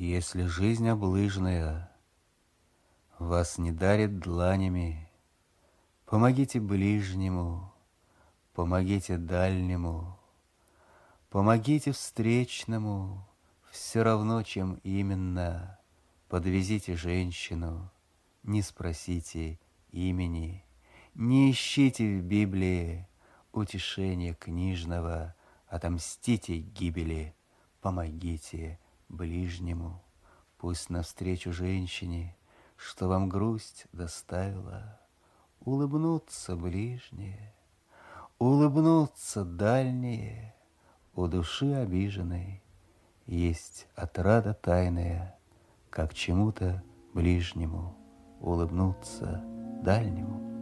Если жизнь облыжная вас не дарит дланями, помогите ближнему, помогите дальнему, помогите встречному, все равно, чем именно. Подвезите женщину, не спросите имени, не ищите в Библии утешения книжного, отомстите гибели, помогите ближнему. Пусть навстречу женщине, что вам грусть доставила, улыбнутся ближние, улыбнутся дальние. У души обиженной есть отрада тайная, как чему-то ближнему улыбнуться дальнему.